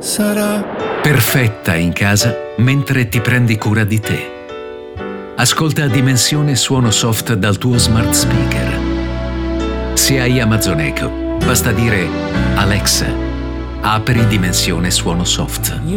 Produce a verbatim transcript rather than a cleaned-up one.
sarà perfetta in casa mentre ti prendi cura di te. Ascolta Dimensione Suono Soft dal tuo smart speaker. Se hai Amazon Echo, basta dire Alexa, apri Dimensione Suono Soft.